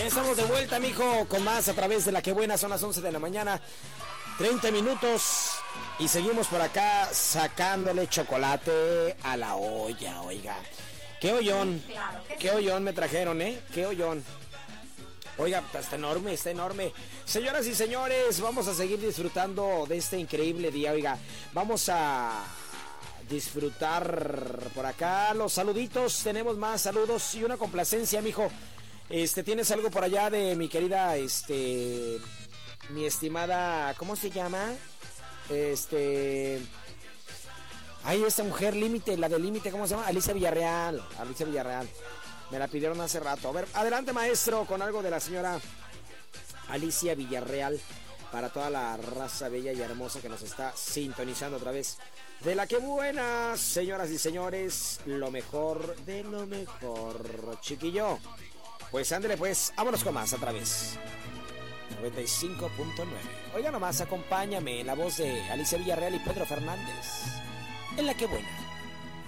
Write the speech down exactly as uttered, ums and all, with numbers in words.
estamos de vuelta, mijo, con más a través de La Que Buena. Son las once de la mañana, treinta minutos. Y seguimos por acá sacándole chocolate a la olla, oiga. Qué hoyón, Claro que qué hoyón me trajeron, ¿eh? Qué hoyón. Oiga, está enorme, está enorme. Señoras y señores, vamos a seguir disfrutando de este increíble día, oiga. Vamos a disfrutar por acá los saluditos. Tenemos más saludos y una complacencia, mijo. Este, ¿tienes algo por allá de mi querida, este, mi estimada, ¿cómo se llama? Este, ay, esta mujer límite, la de límite, ¿cómo se llama? Alicia Villarreal, Alicia Villarreal. Me la pidieron hace rato. A ver, adelante, maestro, con algo de la señora Alicia Villarreal para toda la raza bella y hermosa que nos está sintonizando otra vez. De La Que Buena, señoras y señores, lo mejor de lo mejor, chiquillo. Pues ándele pues, vámonos con más a través noventa y cinco punto nueve. Oiga nomás, acompáñame en la voz de Alicia Villarreal y Pedro Fernández. En La Que Buena.